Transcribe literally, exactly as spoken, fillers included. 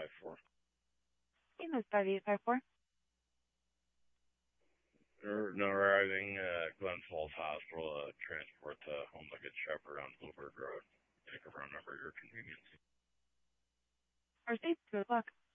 five four. Amos five eight five four. We're now arriving at Glen Falls Hospital to transport to Home Like a Shepherd on Bluebird Road. Take a phone number at your convenience. First aid, two o'clock.